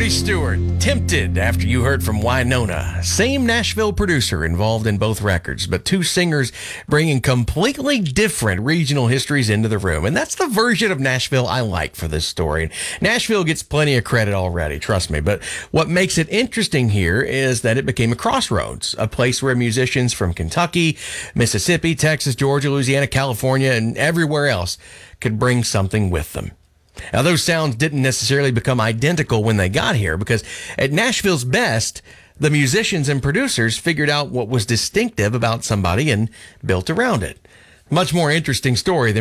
Marty Stewart, Tempted, after you heard from Wynonna. Same Nashville producer involved in both records, but two singers bringing completely different regional histories into the room. And that's the version of Nashville I like for this story. Nashville gets plenty of credit already, trust me. But what makes it interesting here is that it became a crossroads, a place where musicians from Kentucky, Mississippi, Texas, Georgia, Louisiana, California, and everywhere else could bring something with them. Now, those sounds didn't necessarily become identical when they got here, because at Nashville's best, the musicians and producers figured out what was distinctive about somebody and built around it. Much more interesting story than